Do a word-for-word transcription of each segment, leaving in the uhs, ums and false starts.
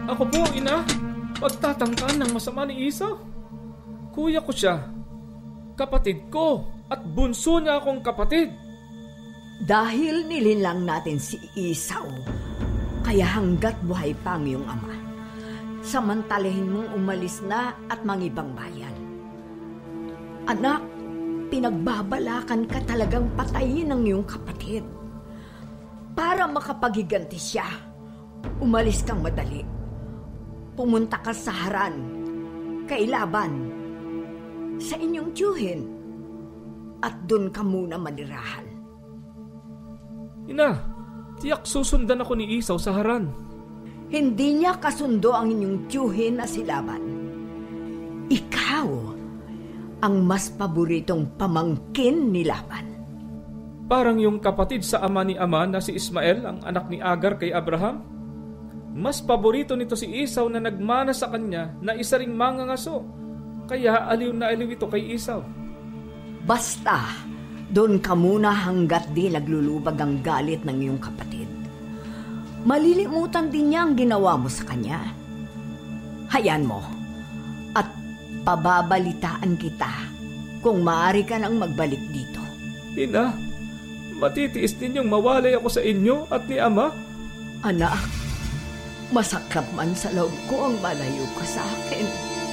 Ako po, ina. Pagtatangkaan ng masama ni Esau. Kuya ko siya. Kapatid ko. At bunso niya akong kapatid. Dahil nilinlang natin si Esau, kaya hanggat buhay pa ang iyong ama, samantalahin mong umalis na at mangibang bayan. Anak, pinagbabalakan ka talagang patayin ng iyong kapatid. Para makapaghiganti siya, umalis kang madali. Pumunta ka sa Haran, kay Laban, sa inyong tiyuhin, at doon ka muna manirahan. Ina, tiyak susundan ako ni Esau sa Haran. Hindi niya kasundo ang inyong tiyuhin na si Laban. Ikaw ang mas paboritong pamangkin ni Laban. Parang yung kapatid sa ama ni Ama na si Ismael, ang anak ni Agar kay Abraham. Mas paborito nito si Esau na nagmana sa kanya na isa ring mangangaso. Kaya aliw na aliw ito kay Esau. Basta, doon ka muna hanggat di naglulubag ang galit ng iyong kapatid. Malilimutan din niya ang ginawa mo sa kanya. Hayaan mo, at pababalitaan kita kung maaari ka nang magbalik dito. Ina, matitiis ninyong mawalay ako sa inyo at ni Ama? Anak, masakap man sa loob ko ang malayo ka sa akin.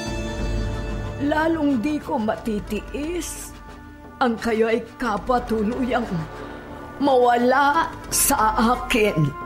Lalong di ko matitiis ang kayo ay kapwa tuluyang mawala sa akin.